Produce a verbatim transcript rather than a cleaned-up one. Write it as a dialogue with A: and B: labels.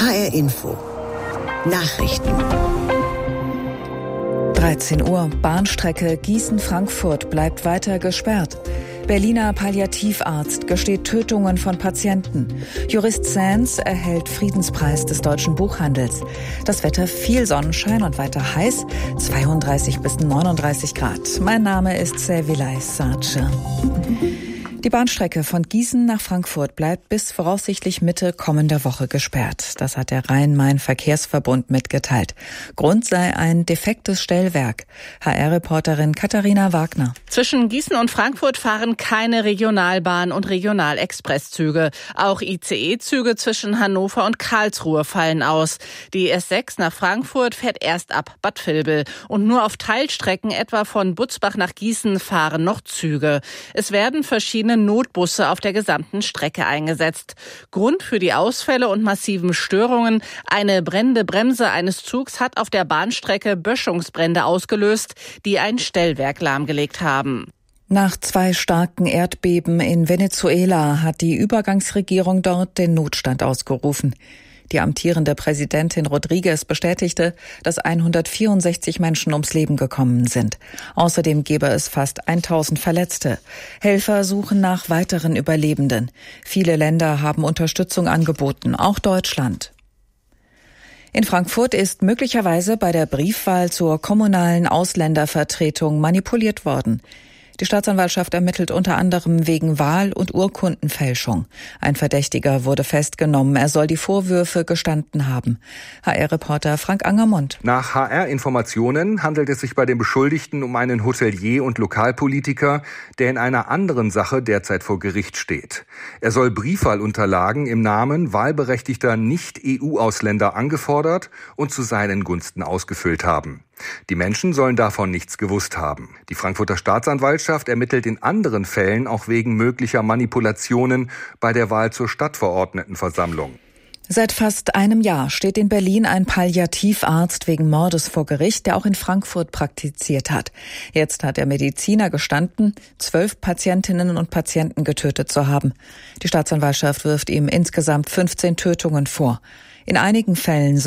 A: H R Info. Nachrichten.
B: dreizehn Uhr. Bahnstrecke Gießen-Frankfurt bleibt weiter gesperrt. Berliner Palliativarzt gesteht Tötungen von Patienten. Jurist Sands erhält Friedenspreis des deutschen Buchhandels. Das Wetter viel Sonnenschein und weiter heiß, zweiunddreißig bis neununddreißig Grad. Mein Name ist Servilay Sace. Die Bahnstrecke von Gießen nach Frankfurt bleibt bis voraussichtlich Mitte kommender Woche gesperrt. Das hat der Rhein-Main-Verkehrsverbund mitgeteilt. Grund sei ein defektes Stellwerk. H R-Reporterin Katharina Wagner.
C: Zwischen Gießen und Frankfurt fahren keine Regionalbahn- und Regionalexpresszüge. Auch I C E-Züge zwischen Hannover und Karlsruhe fallen aus. Die S sechs nach Frankfurt fährt erst ab Bad Vilbel. Und nur auf Teilstrecken, etwa von Butzbach nach Gießen, fahren noch Züge. Es werden verschiedene Notbusse auf der gesamten Strecke eingesetzt. Grund für die Ausfälle und massiven Störungen: eine brennende Bremse eines Zugs hat auf der Bahnstrecke Böschungsbrände ausgelöst, die ein Stellwerk lahmgelegt haben.
B: Nach zwei starken Erdbeben in Venezuela hat die Übergangsregierung dort den Notstand ausgerufen. Die amtierende Präsidentin Rodriguez bestätigte, dass hundertvierundsechzig Menschen ums Leben gekommen sind. Außerdem gebe es fast tausend Verletzte. Helfer suchen nach weiteren Überlebenden. Viele Länder haben Unterstützung angeboten, auch Deutschland. In Frankfurt ist möglicherweise bei der Briefwahl zur kommunalen Ausländervertretung manipuliert worden. Die Staatsanwaltschaft ermittelt unter anderem wegen Wahl- und Urkundenfälschung. Ein Verdächtiger wurde festgenommen. Er soll die Vorwürfe gestanden haben. H R-Reporter Frank Angermund.
D: Nach H R-Informationen handelt es sich bei dem Beschuldigten um einen Hotelier und Lokalpolitiker, der in einer anderen Sache derzeit vor Gericht steht. Er soll Briefwahlunterlagen im Namen wahlberechtigter Nicht-E U-Ausländer angefordert und zu seinen Gunsten ausgefüllt haben. Die Menschen sollen davon nichts gewusst haben. Die Frankfurter Staatsanwaltschaft ermittelt in anderen Fällen auch wegen möglicher Manipulationen bei der Wahl zur Stadtverordnetenversammlung.
B: Seit fast einem Jahr steht in Berlin ein Palliativarzt wegen Mordes vor Gericht, der auch in Frankfurt praktiziert hat. Jetzt hat der Mediziner gestanden, zwölf Patientinnen und Patienten getötet zu haben. Die Staatsanwaltschaft wirft ihm insgesamt fünfzehn Tötungen vor. In einigen Fällen